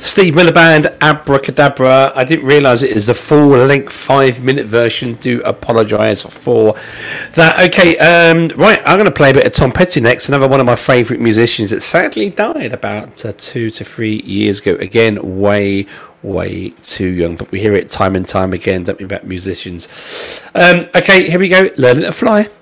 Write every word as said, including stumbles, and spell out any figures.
Steve Miller Band, Abracadabra. I didn't realise it is a full-length five-minute version. Do apologise for that. Okay, um, right, I'm going to play a bit of Tom Petty next, another one of my favourite musicians that sadly died about uh, two to three years ago. Again, way, way too young, but we hear it time and time again, don't we, about musicians. Um, okay, here we go, Learning to Fly.